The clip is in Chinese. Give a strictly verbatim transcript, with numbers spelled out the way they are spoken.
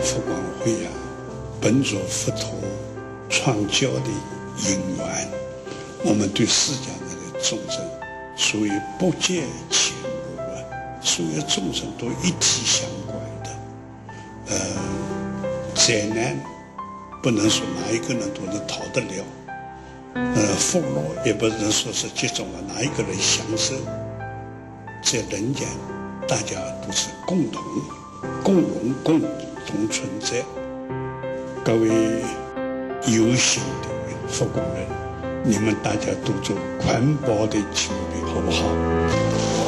佛光会啊，本着佛陀传教的因缘，我们对世间的众生，属于不见前路啊，所有众生都一体相关的。呃，灾难不能说哪一个人都能逃得了，呃，福禄也不能说是集中了哪一个人享受。在人间，大家都是共同、共荣、共同存在。各位有心的佛光人，你们大家都做环保的清理，好不好？